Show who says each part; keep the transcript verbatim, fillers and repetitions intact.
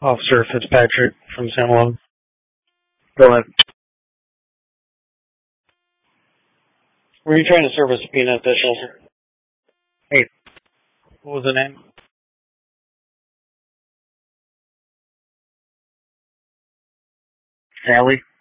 Speaker 1: Officer Fitzpatrick from San Juan.
Speaker 2: Go ahead.
Speaker 1: Were you trying to serve a subpoena at this shelter?
Speaker 2: Hey.
Speaker 1: What was the name?
Speaker 2: Sally.